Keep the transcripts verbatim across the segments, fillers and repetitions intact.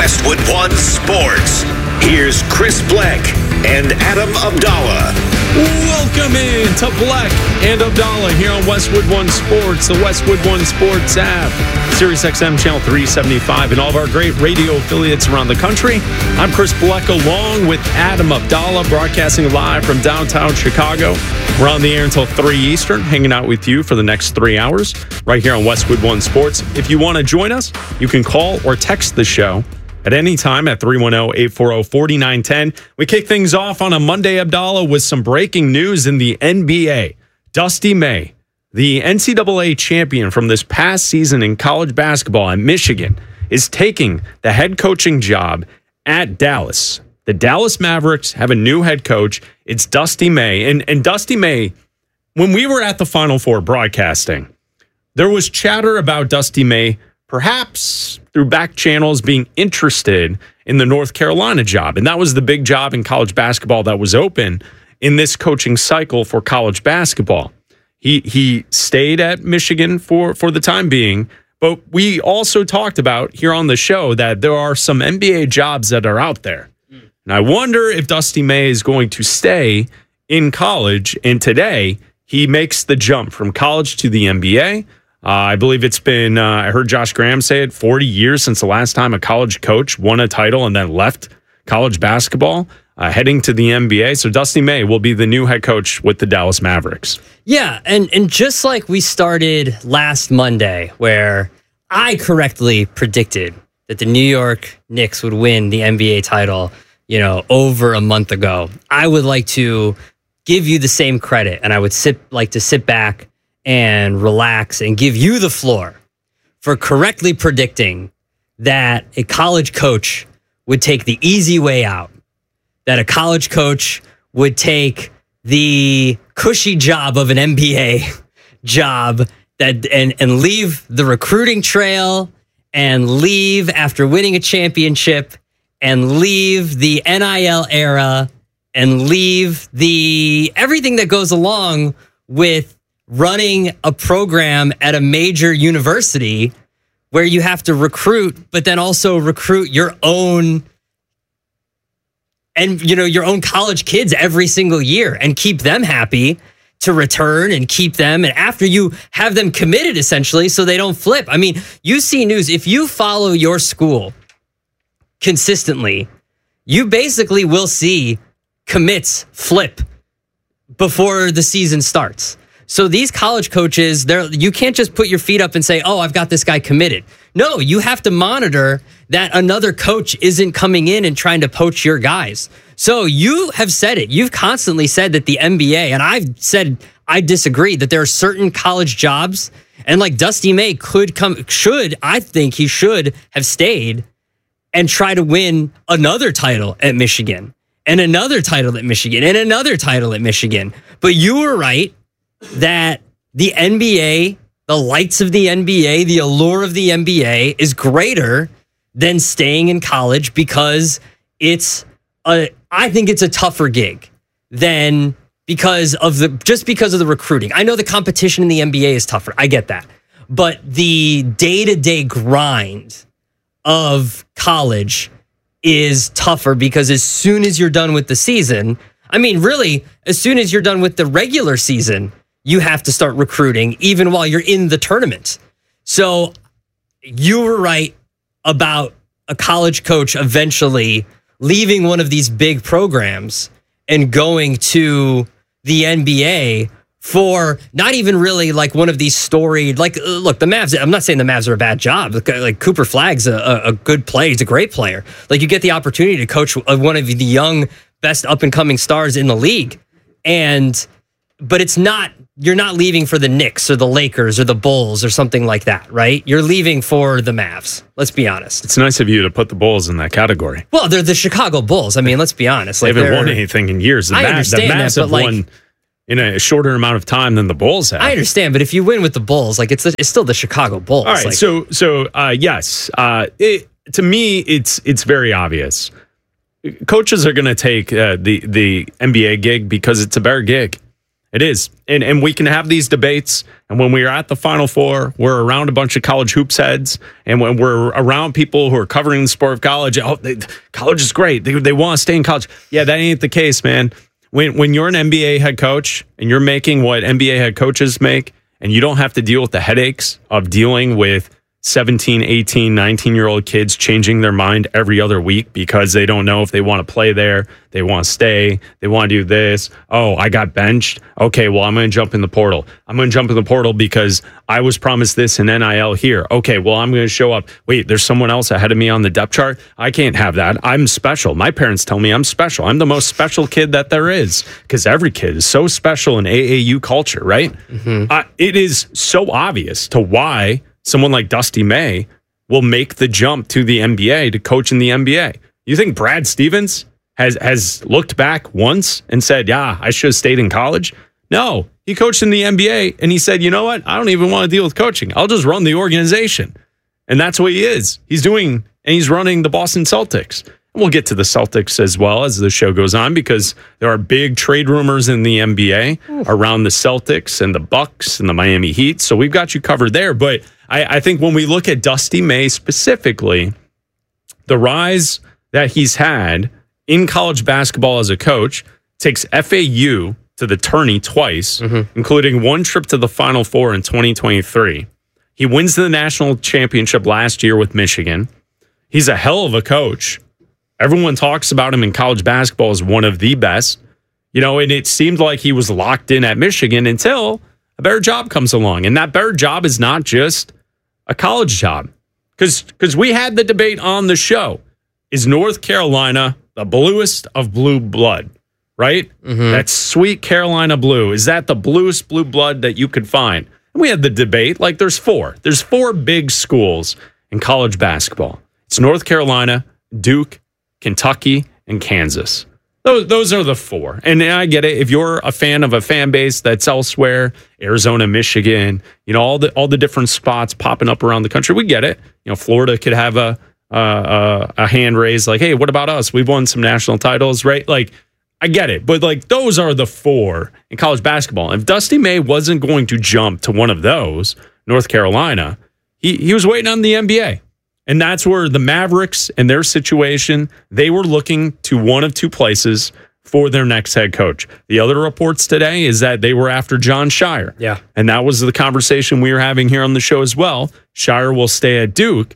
Westwood One Sports. Here's Chris Bleck and Adam Abdallah. Welcome in to Bleck and Abdallah here on Westwood One Sports, the Westwood One Sports app, Sirius X M Channel three seventy-five, and all of our great radio affiliates around the country. I'm Chris Bleck along with Adam Abdallah, broadcasting live from downtown Chicago. We're on the air until three Eastern, hanging out with you for the next three hours right here on Westwood One Sports. If you want to join us, you can call or text the show at any time at three one zero, eight four zero, four nine one zero. We kick things off on a Monday, Abdallah, with some breaking news in the N B A. Dusty May, the N C double A champion from this past season in college basketball at Michigan, is taking the head coaching job at Dallas. The Dallas Mavericks have a new head coach. It's Dusty May. And, and Dusty May, when we were at the Final Four broadcasting, there was chatter about Dusty May perhaps through back channels being interested in the North Carolina job. And that was the big job in college basketball that was open in this coaching cycle for college basketball. He he stayed at Michigan for, for the time being, but we also talked about here on the show that there are some N B A jobs that are out there. Mm. And I wonder if Dusty May is going to stay in college. And today, he makes the jump from college to the N B A. Uh, I believe it's been, uh, I heard Josh Graham say it, forty years since the last time a college coach won a title and then left college basketball, uh, heading to the N B A. So Dusty May will be the new head coach with the Dallas Mavericks. Yeah, and, and just like we started last Monday, where I correctly predicted that the New York Knicks would win the N B A title, you know, over a month ago, I would like to give you the same credit, and I would sit like to sit back and relax and give you the floor for correctly predicting that a college coach would take the easy way out, that a college coach would take the cushy job of an N B A job that and, and leave the recruiting trail and leave after winning a championship and leave the N I L era and leave the everything that goes along with running a program at a major university where you have to recruit, but then also recruit your own and, you know, your own college kids every single year and keep them happy to return and keep them. And after you have them committed, essentially, so they don't flip. I mean, you see news. If you follow your school consistently, you basically will see commits flip before the season starts. So these college coaches, they're, you can't just put your feet up and say, oh, I've got this guy committed. No, you have to monitor that another coach isn't coming in and trying to poach your guys. So you have said it. You've constantly said that the N B A, and I've said I disagree, that there are certain college jobs, and like Dusty May could come, should, I think he should have stayed and try to win another title at Michigan, and another title at Michigan, and another title at Michigan. But you were right that the N B A, the lights of the N B A, the allure of the N B A is greater than staying in college because it's a, I think it's a tougher gig than because of the, just because of the recruiting. I know the competition in the N B A is tougher. I get that. But the day-to-day grind of college is tougher because as soon as you're done with the season, I mean, really, as soon as you're done with the regular season, you have to start recruiting even while you're in the tournament. So you were right about a college coach eventually leaving one of these big programs and going to the N B A for not even really like one of these storied, like, look, the Mavs, I'm not saying the Mavs are a bad job. Like Cooper Flagg's a, a good player. He's a great player. Like you get the opportunity to coach one of the young, best up and coming stars in the league. And, but it's not, you're not leaving for the Knicks or the Lakers or the Bulls or something like that, right? You're leaving for the Mavs. Let's be honest. It's nice of you to put the Bulls in that category. Well, they're the Chicago Bulls. I mean, let's be honest. Like, they haven't they're, won anything in years. The I Mavs, understand the Mavs that, have but like, won in a shorter amount of time than the Bulls have. I understand, but if you win with the Bulls, like it's it's still the Chicago Bulls. All right, like, so so uh, yes, uh, it, to me, it's it's very obvious. Coaches are going to take uh, the the N B A gig because it's a better gig. It is. And and we can have these debates. And when we are at the Final Four, we're around a bunch of college hoops heads. And when we're around people who are covering the sport of college, oh, they, college is great. They, they want to stay in college. Yeah, that ain't the case, man. When, when you're an N B A head coach and you're making what N B A head coaches make, and you don't have to deal with the headaches of dealing with seventeen, eighteen, nineteen-year-old kids changing their mind every other week because they don't know if they want to play there, they want to stay, they want to do this. Oh, I got benched. Okay, well, I'm going to jump in the portal. I'm going to jump in the portal because I was promised this in N I L here. Okay, well, I'm going to show up. Wait, there's someone else ahead of me on the depth chart. I can't have that. I'm special. My parents tell me I'm special. I'm the most special kid that there is because every kid is so special in A A U culture, right? Mm-hmm. Uh, it is so obvious to why someone like Dusty May will make the jump to the N B A to coach in the N B A. You think Brad Stevens has has looked back once and said, yeah, I should have stayed in college? No, he coached in the N B A and he said, you know what? I don't even want to deal with coaching. I'll just run the organization. And that's what he is. He's doing, and he's running the Boston Celtics. And we'll get to the Celtics as well as the show goes on because there are big trade rumors in the N B A around the Celtics and the Bucks and the Miami Heat. So we've got you covered there. But I, I think when we look at Dusty May specifically, the rise that he's had in college basketball as a coach takes F A U to the tourney twice, mm-hmm. including one trip to the Final Four in twenty twenty-three. He wins the national championship last year with Michigan. He's a hell of a coach. Everyone talks about him in college basketball as one of the best. You know, and it seemed like he was locked in at Michigan until a better job comes along. And that better job is not just a college job. Because because we had the debate on the show. Is North Carolina the bluest of blue blood? Right? Mm-hmm. That sweet Carolina blue. Is that the bluest blue blood that you could find? And we had the debate. Like there's four. There's four big schools in college basketball. It's North Carolina, Duke, Kentucky, and Kansas. Those those are the four. And I get it. If you're a fan of a fan base that's elsewhere, Arizona, Michigan, you know, all the all the different spots popping up around the country, we get it. You know, Florida could have a uh, a, a hand raised like, hey, what about us? We've won some national titles, right? Like, I get it. But like those are the four in college basketball. If Dusty May wasn't going to jump to one of those, North Carolina, he, he was waiting on the N B A. And that's where the Mavericks and their situation, they were looking to one of two places for their next head coach. The other reports today is that they were after Jon Scheyer. Yeah. And that was the conversation we were having here on the show as well. Scheyer will stay at Duke.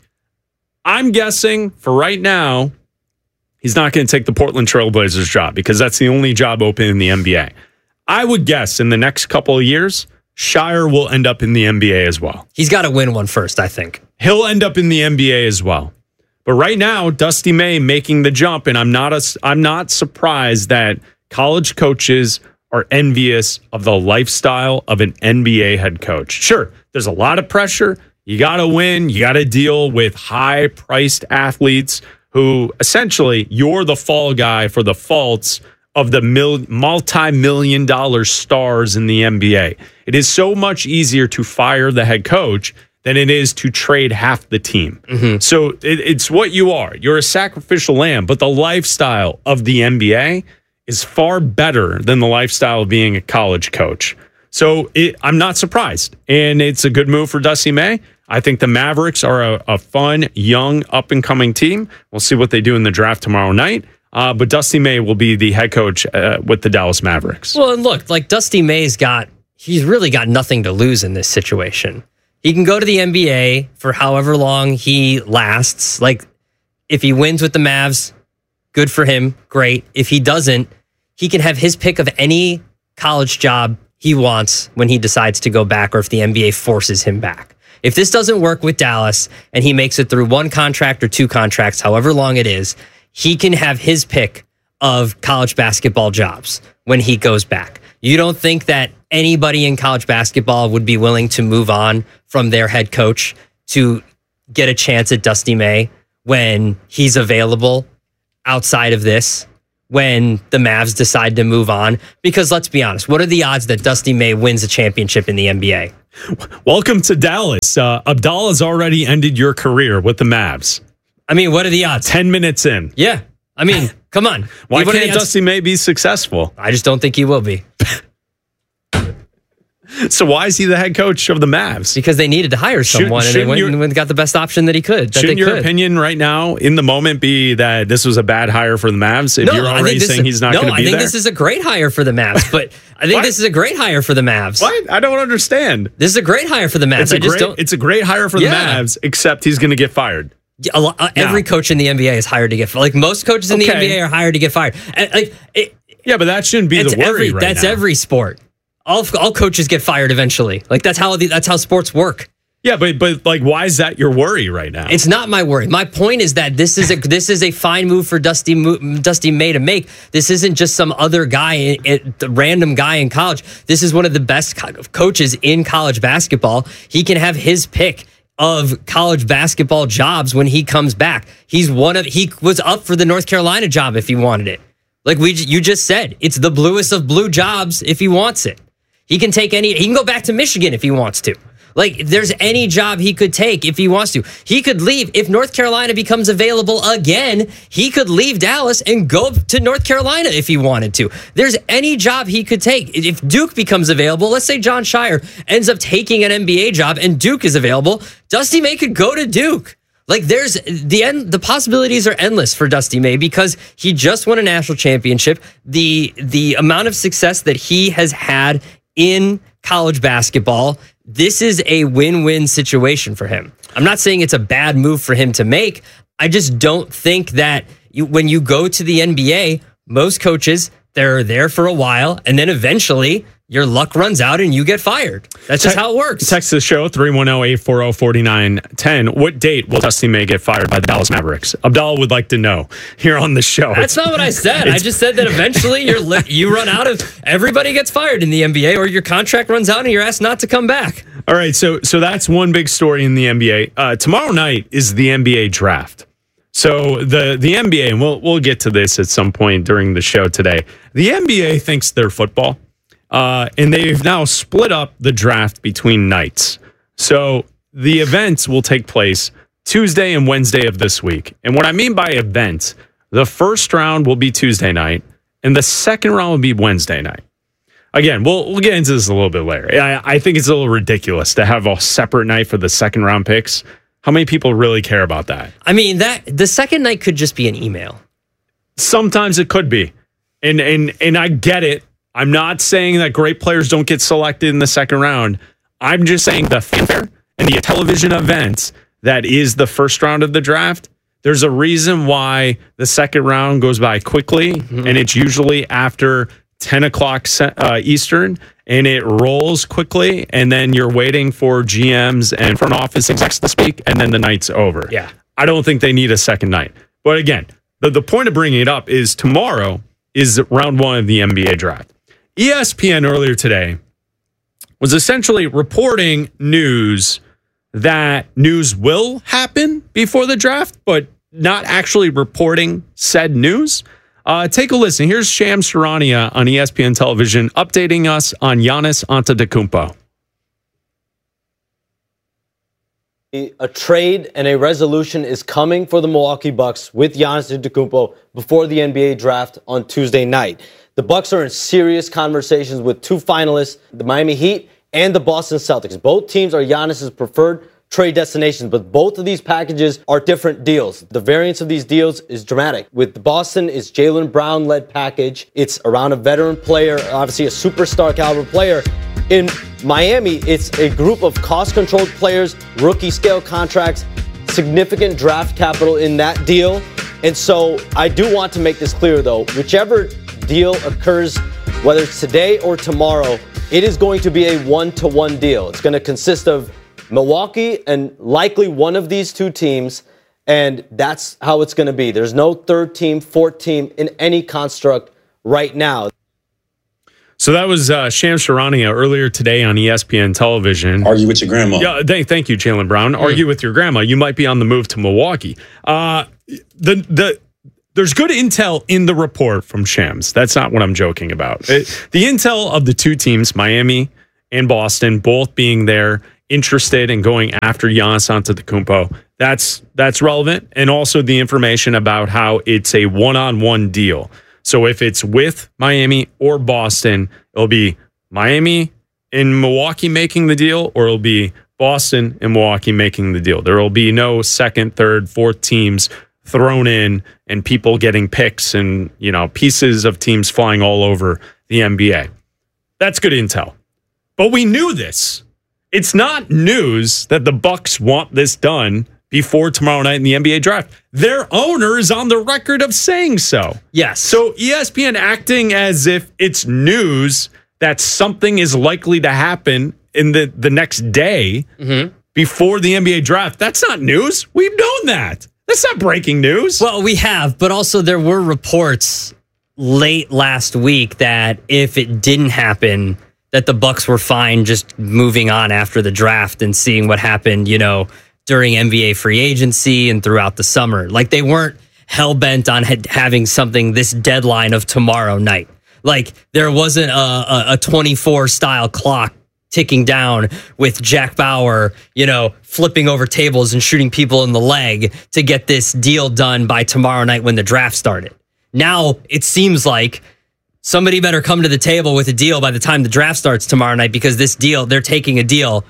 I'm guessing for right now, he's not going to take the Portland Trailblazers job because that's the only job open in the N B A. I would guess in the next couple of years, Scheyer will end up in the N B A as well. He's got to win one first, I think. He'll end up in the N B A as well. But right now, Dusty May making the jump, and I'm not a, I'm not surprised that college coaches are envious of the lifestyle of an N B A head coach. Sure, there's a lot of pressure. You got to win. You got to deal with high-priced athletes who essentially you're the fall guy for the faults of the mil- multi-million dollar stars in the N B A. It is so much easier to fire the head coach than it is to trade half the team. Mm-hmm. So it, it's what you are. You're a sacrificial lamb, but the lifestyle of the N B A is far better than the lifestyle of being a college coach. So it, I'm not surprised. And it's a good move for Dusty May. I think the Mavericks are a, a fun, young, up-and-coming team. We'll see what they do in the draft tomorrow night. Uh, but Dusty May will be the head coach uh, with the Dallas Mavericks. Well, and look, like Dusty May's got, he's really got nothing to lose in this situation. He can go to the N B A for however long he lasts. Like, if he wins with the Mavs, good for him, great. If he doesn't, he can have his pick of any college job he wants when he decides to go back or if the N B A forces him back. If this doesn't work with Dallas and he makes it through one contract or two contracts, however long it is, he can have his pick of college basketball jobs when he goes back. You don't think that anybody in college basketball would be willing to move on from their head coach to get a chance at Dusty May when he's available outside of this, when the Mavs decide to move on? Because let's be honest, what are the odds that Dusty May wins a championship in the N B A? Welcome to Dallas. Uh, Abdallah's already ended your career with the Mavs. I mean, what are the odds? Ten minutes in. Yeah. I mean, come on. Why What can't Dusty May be successful? I just don't think he will be. So why is he the head coach of the Mavs? Because they needed to hire someone, Should, and they went your, and got the best option that he could. That shouldn't they your could. opinion right now, in the moment, be that this was a bad hire for the Mavs? If no, you're already saying is, he's not no, going to be there? No, I think this is a great hire for the Mavs. But I think this is a great hire for the Mavs. What? I don't understand. This is a great hire for the Mavs. It's a, I just great, don't, it's a great hire for yeah. the Mavs, except he's going to get fired. A lot, uh, every coach in the N B A is hired to get fired. Like most coaches in the okay. N B A are hired to get fired. And, like, it, yeah, but that shouldn't be the worry every, right That's now. every sport. All all coaches get fired eventually. Like that's how the, that's how sports work. Yeah, but but like, why is that your worry right now? It's not my worry. My point is that this is a this is a fine move for Dusty Dusty May to make. This isn't just some other guy, the random guy in college. This is one of the best coaches in college basketball. He can have his pick of college basketball jobs when he comes back. He's one of he was up for the North Carolina job if he wanted it. Like we you just said, it's the bluest of blue jobs if he wants it. He can take any, he can go back to Michigan if he wants to. Like, there's any job he could take if he wants to. He could leave. If North Carolina becomes available again, he could leave Dallas and go to North Carolina if he wanted to. There's any job he could take. If Duke becomes available, let's say John Shire ends up taking an N B A job and Duke is available, Dusty May could go to Duke. Like, there's the end, the possibilities are endless for Dusty May because he just won a national championship. The, the amount of success that he has had in college basketball, this is a win-win situation for him. I'm not saying it's a bad move for him to make. I just don't think that you, when you go to the N B A, most coaches, they're there for a while, and then eventually your luck runs out and you get fired. That's just Te- how it works. Text the show, three one zero, eight four zero, four nine one zero. What date will Dusty May get fired by the Dallas Mavericks? Abdallah would like to know here on the show. That's not what I said. I just said that eventually you're li- you run out of, everybody gets fired in the N B A or your contract runs out and you're asked not to come back. All right, so so that's one big story in the N B A. Uh, tomorrow night is the N B A draft. So the, the N B A, and we'll, we'll get to this at some point during the show today, the N B A thinks they're football. Uh, and they've now split up the draft between nights. So the events will take place Tuesday and Wednesday of this week. And what I mean by events, the first round will be Tuesday night, and the second round will be Wednesday night. Again, we'll we'll get into this a little bit later. I, I think it's a little ridiculous to have a separate night for the second round picks. How many people really care about that? I mean, that the second night could just be an email. Sometimes it could be. And and and I get it. I'm not saying that great players don't get selected in the second round. I'm just saying the fanfare and the television events that is the first round of the draft, there's a reason why the second round goes by quickly, mm-hmm. and it's usually after ten o'clock uh, Eastern, and it rolls quickly, and then you're waiting for G Ms and front office execs to speak, and then the night's over. Yeah. I don't think they need a second night. But again, the, the point of bringing it up is tomorrow is round one of the N B A draft. E S P N earlier today was essentially reporting news that news will happen before the draft, but not actually reporting said news. Uh, take a listen. Here's Shams Charania on E S P N television updating us on Giannis Antetokounmpo. A trade and a resolution is coming for the Milwaukee Bucks with Giannis Antetokounmpo before the N B A draft on Tuesday night. The Bucks are in serious conversations with two finalists, the Miami Heat and the Boston Celtics. Both teams are Giannis's preferred trade destinations, but both of these packages are different deals. The variance of these deals is dramatic. With Boston, it's Jaylen Brown-led package. It's around a veteran player, obviously a superstar caliber player. In Miami, it's a group of cost-controlled players, rookie-scale contracts, significant draft capital in that deal. And so I do want to make this clear, though. Whichever deal occurs, whether it's today or tomorrow, it is going to be a one-to-one deal. It's going to consist of Milwaukee and likely one of these two teams, and that's how it's going to be. There's no third team, fourth team in any construct right now. So that was uh, Shams Charania earlier today on E S P N television. Argue with your grandma. Yeah, thank, thank you, Jaylen Brown. Mm. Argue with your grandma. You might be on the move to Milwaukee. Uh, the the there's good intel in the report from Shams. That's not what I'm joking about. It, the intel of the two teams, Miami and Boston, both being there, interested in going after Giannis Antetokounmpo. That's that's relevant, and also the information about how it's a one-on-one deal. So if it's with Miami or Boston, it'll be Miami in Milwaukee making the deal, or it'll be Boston and Milwaukee making the deal. There will be no second, third, fourth teams thrown in and people getting picks and, you know, pieces of teams flying all over the N B A. That's good intel. But we knew this. It's not news that the Bucks want this done before tomorrow night in the N B A draft. Their owner is on the record of saying so. Yes. So E S P N acting as if it's news that something is likely to happen in the, the next day mm-hmm. before the N B A draft. That's not news. We've known that. That's not breaking news. Well, we have, but also there were reports late last week that if it didn't happen, that the Bucks were fine just moving on after the draft and seeing what happened, you know, during N B A free agency and throughout the summer. Like, they weren't hell-bent on ha- having something this deadline of tomorrow night. Like, there wasn't a, a, a twenty-four style clock ticking down with Jack Bauer, you know, flipping over tables and shooting people in the leg to get this deal done by tomorrow night when the draft started. Now it seems like somebody better come to the table with a deal by the time the draft starts tomorrow night, because this deal, they're taking a deal,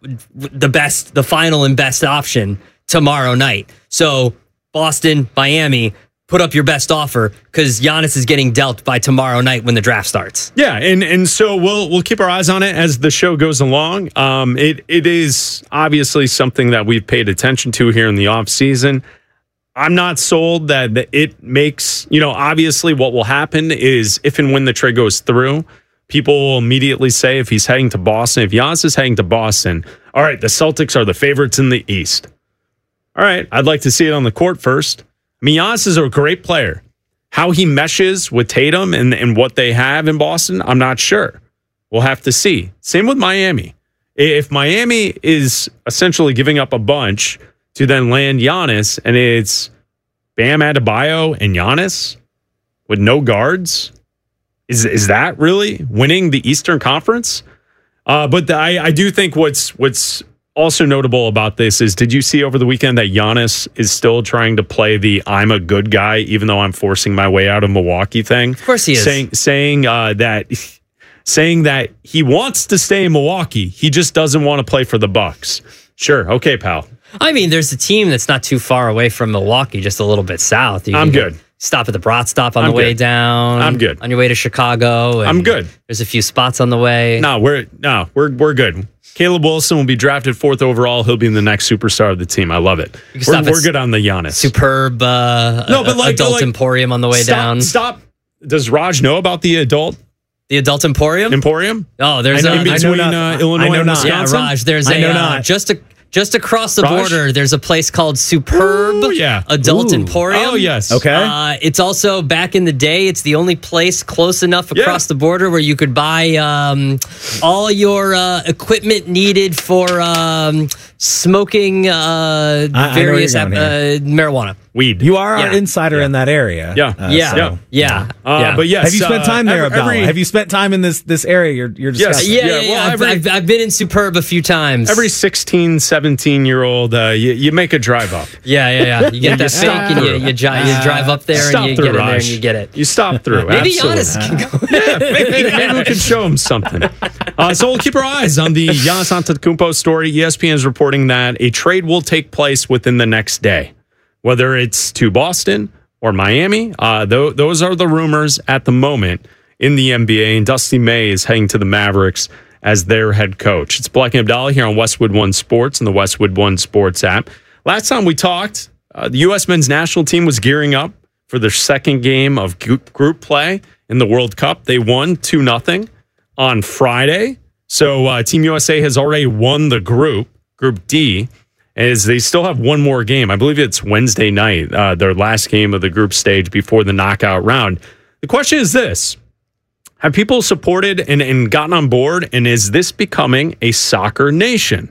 the best, the final and best option tomorrow night. So Boston, Miami, put up your best offer, because Giannis is getting dealt by tomorrow night when the draft starts. Yeah, and and so we'll we'll keep our eyes on it as the show goes along. Um, it it is obviously something that we've paid attention to here in the offseason. I'm not sold that it makes, you know, obviously what will happen is if and when the trade goes through, people will immediately say if he's heading to Boston, if Giannis is heading to Boston, all right, the Celtics are the favorites in the East. All right, I'd like to see it on the court first. I mean, Giannis is a great player. How he meshes with Tatum and, and what they have in Boston, I'm not sure. We'll have to see. Same with Miami. If Miami is essentially giving up a bunch to then land Giannis, and it's Bam Adebayo and Giannis with no guards, is is that really winning the Eastern Conference? Uh, but the, I, I do think what's what's also notable about this is, did you see over the weekend that Giannis is still trying to play the I'm a good guy, even though I'm forcing my way out of Milwaukee thing? Of course he is. Saying, saying uh, that saying that he wants to stay in Milwaukee. He just doesn't want to play for the Bucks. Sure. Okay, pal. I mean, there's a team that's not too far away from Milwaukee, just a little bit south. You I'm good. Stop at the Brat stop on I'm the way good. down. I'm good. On your way to Chicago. And I'm good. There's a few spots on the way. No, we're no, we're we're good. Caleb Wilson will be drafted fourth overall. He'll be the next superstar of the team. I love it. We're, we're good on the Giannis. Superb uh, no, but like, adult like, emporium on the way stop, down. Stop. Does Raj know about the adult? The adult emporium? Emporium? Oh, there's I know, a, in between uh, Illinois and Wisconsin. Yeah, Raj, there's I a know uh, not. just a Just across the Raj? border, there's a place called Superb Ooh, yeah. Adult Ooh. Emporium. Oh, yes. Okay. Uh, it's also, back in the day, it's the only place close enough across Yeah. the border where you could buy um, all your uh, equipment needed for um, smoking uh, I know various where uh, you're going marijuana. Weed. You are Yeah. our insider in that area. Yeah. Uh, yeah. so- yeah. Yeah. Uh, yeah. But yes. Have you spent uh, time there, every- Abdallah? every- Have you spent time in this this area you're, you're Yes. discussing? Yeah, Yeah, yeah, yeah. well, I've, every- I've, I've been in Superb a few times. Every sixteen, seventeen year old, uh, you, you make a drive up. yeah, yeah, yeah. You get that fake stop and you, through. you, dri- you drive up there Stop and you through, get in there and Raj. you get it. You stop through. Maybe Absolutely. Giannis can go. Yeah, maybe, maybe we can show him something. Uh, so we'll keep our eyes on the Giannis Antetokounmpo story. E S P N is reporting that a trade will take place within the next day, whether it's to Boston or Miami. Uh, th- those are the rumors at the moment in the N B A. And Dusty May is heading to the Mavericks as their head coach. It's Black and Abdallah here on Westwood One Sports and the Westwood One Sports app. Last time we talked, uh, the U S men's national team was gearing up for their second game of group play in the World Cup. They won two nothing on Friday. So uh, Team U S A has already won the group, Group D, as they still have one more game. I believe it's Wednesday night, uh, their last game of the group stage before the knockout round. The question is this: have people supported and, and gotten on board, and is this becoming a soccer nation?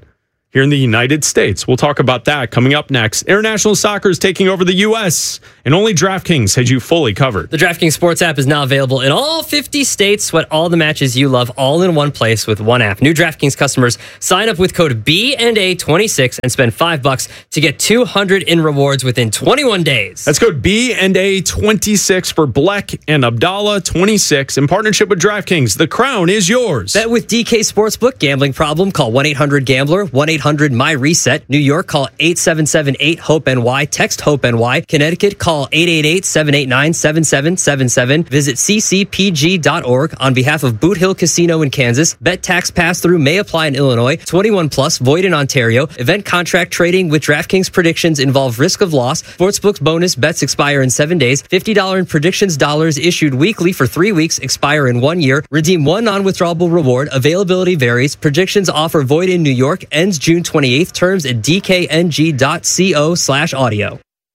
here in the United States. We'll talk about that coming up next. International soccer is taking over the U S, and only DraftKings has you fully covered. The DraftKings Sports app is now available in all fifty states. Sweat all the matches you love all in one place with one app. New DraftKings customers sign up with code B and A twenty-six and spend five bucks to get two hundred in rewards within twenty-one days. That's code B and A twenty-six for Bleck and Abdallah twenty-six in partnership with DraftKings. The crown is yours. Bet with D K Sportsbook. Gambling problem? Call one eight hundred gambler, one eight hundred my reset. New York, call eight seven seven eight hope N Y. Text HOPE-NY. Connecticut, call eight eight eight seven eight nine seven seven seven seven. Visit c c p g dot org on behalf of Boot Hill Casino in Kansas. Bet tax pass-through may apply in Illinois. twenty-one plus, void in Ontario. Event contract trading with DraftKings predictions involve risk of loss. Sportsbook's bonus bets expire in seven days. fifty dollars in predictions dollars issued weekly for three weeks, expire in one year. Redeem one non-withdrawable reward. Availability varies. Predictions offer void in New York. Ends June twenty-eighth. Terms at d k n g dot co slash audio.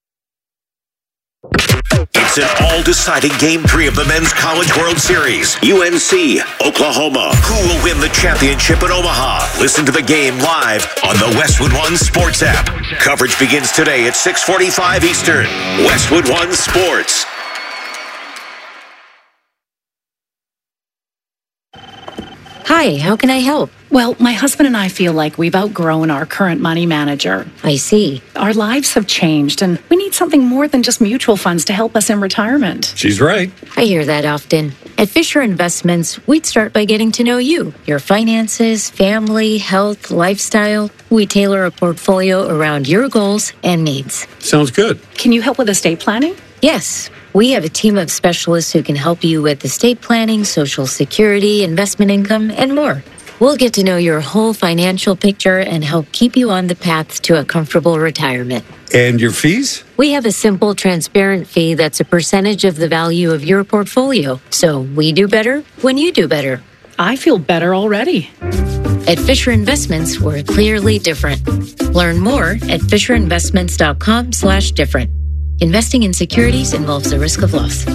It's an all-deciding Game three of the Men's College World Series. U N C, Oklahoma. Who will win the championship in Omaha? Listen to the game live on the Westwood One Sports app. Coverage begins today at six forty-five Eastern. Westwood One Sports. Hi, how can I help? Well, my husband and I feel like we've outgrown our current money manager. I see. Our lives have changed, and we need something more than just mutual funds to help us in retirement. She's right. I hear that often. At Fisher Investments, we'd start by getting to know you, your finances, family, health, lifestyle. We tailor a portfolio around your goals and needs. Sounds good. Can you help with estate planning? Yes. We have a team of specialists who can help you with estate planning, Social Security, investment income, and more. We'll get to know your whole financial picture and help keep you on the path to a comfortable retirement. And your fees? We have a simple, transparent fee that's a percentage of the value of your portfolio. So we do better when you do better. I feel better already. At Fisher Investments, we're clearly different. Learn more at FisherInvestments.com slash different. Investing in securities involves the risk of loss.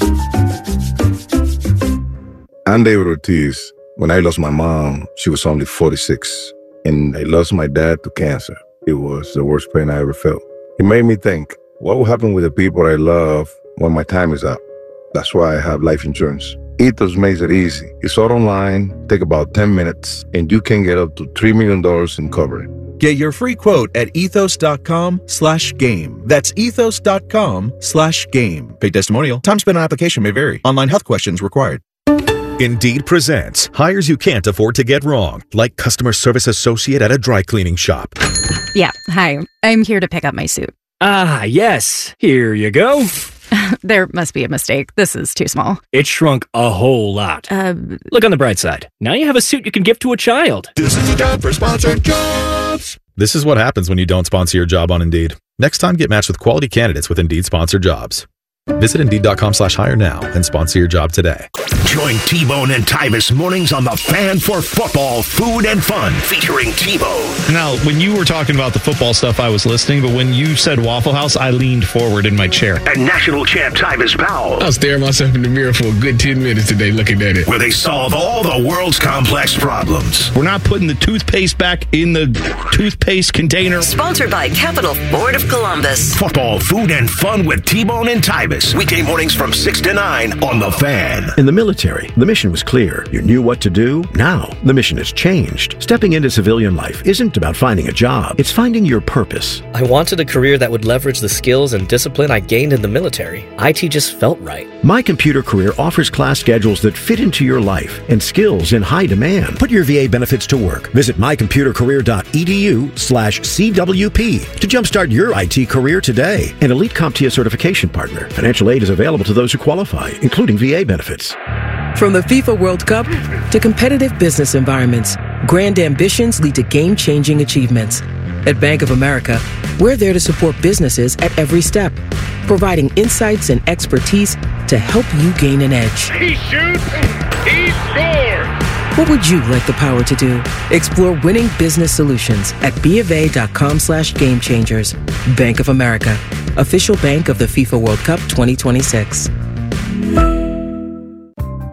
I'm David Ortiz. When I lost my mom, she was only forty-six, and I lost my dad to cancer. It was the worst pain I ever felt. It made me think, what will happen with the people I love when my time is up? That's why I have life insurance. Ethos makes it easy. It's all online, take about ten minutes, and you can get up to three million dollars in coverage. Get your free quote at ethos.com slash game. That's ethos.com slash game. Paid testimonial. Time spent on application may vary. Online health questions required. Indeed presents hires you can't afford to get wrong, like customer service associate at a dry cleaning shop. Yeah, hi. I'm here to pick up my suit. Ah, yes. Here you go. There must be a mistake. This is too small. It shrunk a whole lot. Uh, Look on the bright side. Now you have a suit you can give to a child. This is the time for sponsored jobs. This is what happens when you don't sponsor your job on Indeed. Next time, get matched with quality candidates with Indeed sponsored jobs. Visit Indeed.com slash hire now and sponsor your job today. Join T-Bone and Tyvis mornings on the Fan for Football, Food and Fun, featuring T-Bone. Now, when you were talking about the football stuff, I was listening, but when you said Waffle House, I leaned forward in my chair. And national champ Tyvis Powell. I was staring myself in the mirror for a good ten minutes today looking at it. Where they solve all the world's complex problems. We're not putting the toothpaste back in the toothpaste container. Sponsored by Capital Ford of Columbus. Football, Food and Fun with T-Bone and Tyvis. Weekday mornings from six to nine on The Fan. In the military, the mission was clear. You knew what to do. Now, the mission has changed. Stepping into civilian life isn't about finding a job. It's finding your purpose. I wanted a career that would leverage the skills and discipline I gained in the military. I T just felt right. My Computer Career offers class schedules that fit into your life and skills in high demand. Put your V A benefits to work. Visit mycomputercareer.edu slash CWP to jumpstart your I T career today. An Elite CompTIA certification partner. Financial aid is available to those who qualify, including V A benefits. From the FIFA World Cup to competitive business environments, grand ambitions lead to game-changing achievements. At Bank of America, we're there to support businesses at every step, providing insights and expertise to help you gain an edge. He shoots, he scores! What would you like the power to do? Explore winning business solutions at BofA.com slash game changers. Bank of America, official bank of the FIFA World Cup twenty twenty-six.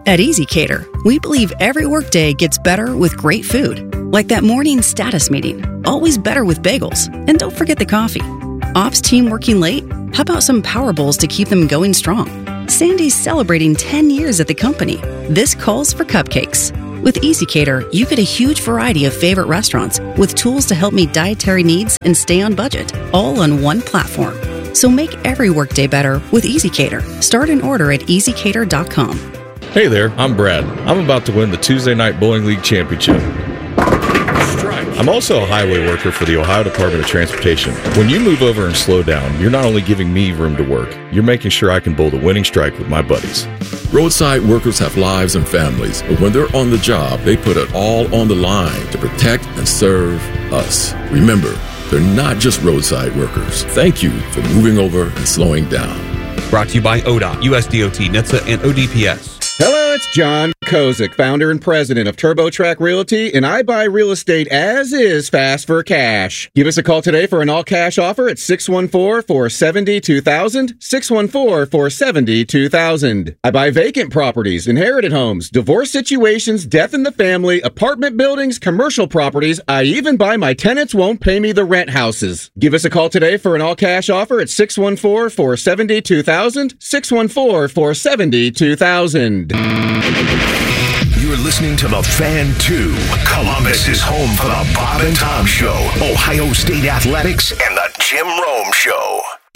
At EasyCater, we believe every workday gets better with great food. Like that morning status meeting, always better with bagels. And don't forget the coffee. Ops team working late? How about some Power Bowls to keep them going strong? Sandy's celebrating ten years at the company. This calls for cupcakes. With EasyCater, you get a huge variety of favorite restaurants with tools to help meet dietary needs and stay on budget, all on one platform. So make every workday better with EasyCater. Start an order at easy cater dot com. Hey there, I'm Brad. I'm about to win the Tuesday Night Bowling League Championship. I'm also a highway worker for the Ohio Department of Transportation. When you move over and slow down, you're not only giving me room to work, you're making sure I can bowl the winning strike with my buddies. Roadside workers have lives and families, but when they're on the job, they put it all on the line to protect and serve us. Remember, they're not just roadside workers. Thank you for moving over and slowing down. Brought to you by O D O T, U S D O T, N H T S A, and O D P S. Hello, it's John Kozik, founder and president of TurboTrack Realty, and I buy real estate as is fast for cash. Give us a call today for an all-cash offer at six one four, four seven zero, two thousand, six one four, four seven zero, two thousand. I buy vacant properties, inherited homes, divorce situations, death in the family, apartment buildings, commercial properties. I even buy my tenants won't pay me the rent houses. Give us a call today for an all-cash offer at six one four, four seven zero, two thousand, six one four, four seven zero, two thousand. You're listening to The Fan two. Columbus is home for the Bob and Tom Show, Ohio State Athletics, and the Jim Rome Show.